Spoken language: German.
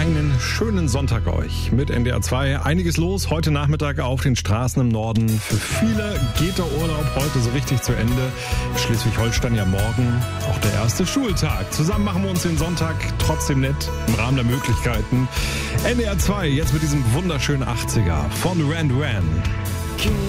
Einen schönen Sonntag euch mit NDR 2. Einiges los heute Nachmittag auf den Straßen im Norden. Für viele geht der Urlaub heute so richtig zu Ende. Schleswig-Holstein ja morgen auch der erste Schultag. Zusammen machen wir uns den Sonntag trotzdem nett im Rahmen der Möglichkeiten. NDR 2 jetzt mit diesem wunderschönen 80er von Duran Duran.